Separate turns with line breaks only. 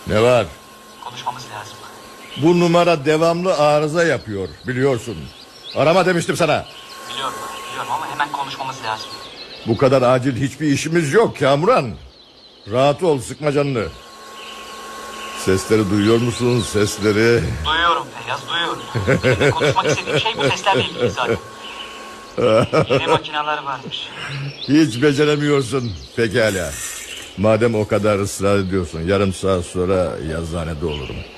Ne var?
Konuşmamız lazım.
Bu numara devamlı arıza yapıyor, biliyorsun. Arama demiştim sana.
Biliyorum ama hemen konuşmamız lazım.
Bu kadar acil hiçbir işimiz yok Kamuran. Rahat ol, sıkma canını. Sesleri duyuyor musun, sesleri?
Duyuyorum Feyyaz, duyuyorum. Benim de konuşmak istediğim şey bu seslerle ilgili zaten. Yeni makineler varmış.
Hiç beceremiyorsun. Pekala. Madem o kadar ısrar ediyorsun, yarım saat sonra yazıhanede olurum.